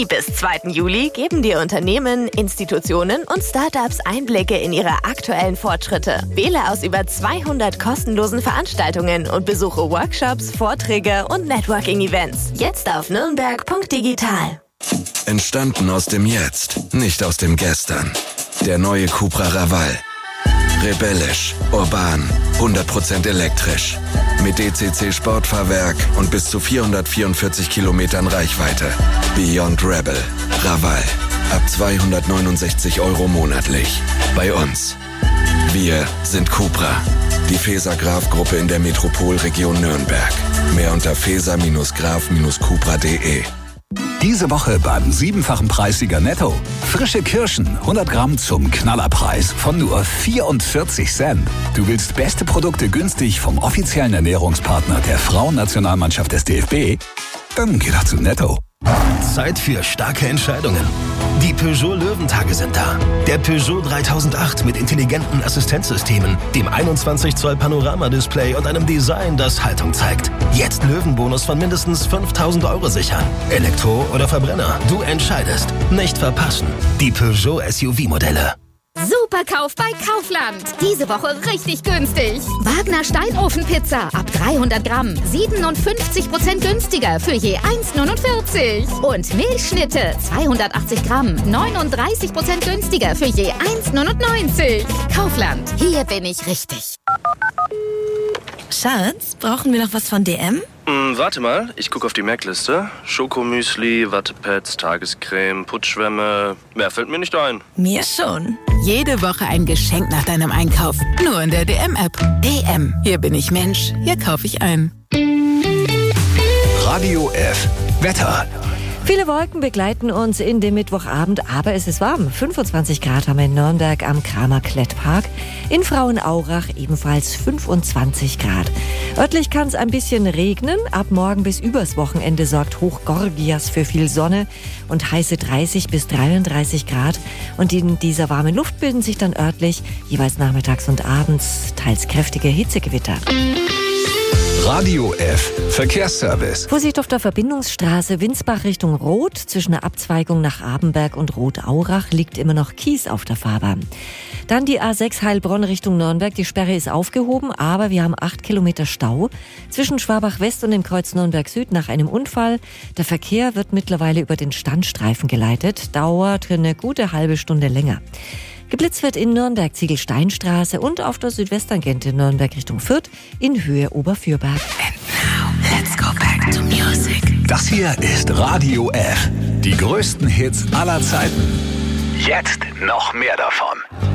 Juni bis 2. Juli geben dir Unternehmen, Institutionen und Startups Einblicke in ihre aktuellen Fortschritte. Wähle aus über 200 kostenlosen Veranstaltungen und besuche Workshops, Vorträge und Networking-Events. Jetzt auf nürnberg.digital. Entstanden aus dem Jetzt, nicht aus dem Gestern. Der neue Cupra Raval. Rebellisch, urban, 100% elektrisch. Mit DCC Sportfahrwerk und bis zu 444 Kilometern Reichweite. Beyond Rebel. Raval. Ab 269 € monatlich. Bei uns. Wir sind Cupra. Die Feser-Graf-Gruppe in der Metropolregion Nürnberg. Mehr unter feser-graf-cupra.de. Diese Woche beim 7-fachen Preissieger Netto. Frische Kirschen, 100 Gramm zum Knallerpreis von nur 44 Cent. Du willst beste Produkte günstig vom offiziellen Ernährungspartner der Frauennationalmannschaft des DFB? Dann geh doch zu Netto. Zeit für starke Entscheidungen. Die Peugeot Löwentage sind da. Der Peugeot 3008 mit intelligenten Assistenzsystemen, dem 21 Zoll Panoramadisplay und einem Design, das Haltung zeigt. Jetzt Löwenbonus von mindestens 5.000 € sichern. Elektro oder Verbrenner, du entscheidest. Nicht verpassen. Die Peugeot SUV-Modelle. Superkauf bei Kaufland. Diese Woche richtig günstig. Wagner Steinofenpizza ab 300 Gramm. 57% günstiger für je 1,49. Und Milchschnitte 280 Gramm. 39% günstiger für je 1,99. Kaufland. Hier bin ich richtig. Schatz, brauchen wir noch was von DM? Warte mal, ich gucke auf die Merkliste. Schokomüsli, Wattepads, Tagescreme, Putzschwämme. Mehr fällt mir nicht ein. Mir schon. Jede Woche ein Geschenk nach deinem Einkauf. Nur in der DM-App. DM. Hier bin ich Mensch. Hier kaufe ich ein. Radio F. Wetter. Viele Wolken begleiten uns in dem Mittwochabend, aber es ist warm. 25 Grad haben wir in Nürnberg am Kramer-Klettpark. In Frauenaurach ebenfalls 25 Grad. Örtlich kann es ein bisschen regnen. Ab morgen bis übers Wochenende sorgt Hoch Gorgias für viel Sonne und heiße 30 bis 33 Grad. Und in dieser warmen Luft bilden sich dann örtlich jeweils nachmittags und abends teils kräftige Hitzegewitter. Radio F. Verkehrsservice. Vorsicht auf der Verbindungsstraße Winsbach Richtung Roth. Zwischen der Abzweigung nach Abenberg und Roth-Aurach liegt immer noch Kies auf der Fahrbahn. Dann die A6 Heilbronn Richtung Nürnberg. Die Sperre ist aufgehoben, aber wir haben 8 Kilometer Stau zwischen Schwabach West und dem Kreuz Nürnberg Süd nach einem Unfall. Der Verkehr wird mittlerweile über den Standstreifen geleitet. Dauert eine gute halbe Stunde länger. Geblitzt wird in Nürnberg Ziegelsteinstraße und auf der Südwesttangente Nürnberg Richtung Fürth in Höhe Oberfürberg. And now, let's go back to music. Das hier ist Radio F. Die größten Hits aller Zeiten. Jetzt noch mehr davon.